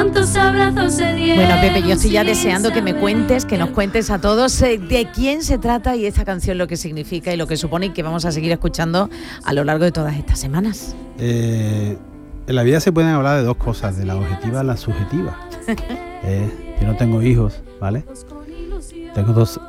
cuántos abrazos se dieron. Bueno, Pepe, yo estoy ya deseando que me cuentes, que nos cuentes a todos de quién se trata y esta canción lo que significa y lo que supone y que vamos a seguir escuchando a lo largo de todas estas semanas. En la vida se pueden hablar de dos cosas, de la objetiva a la subjetiva. Yo no tengo hijos, ¿vale? Tengo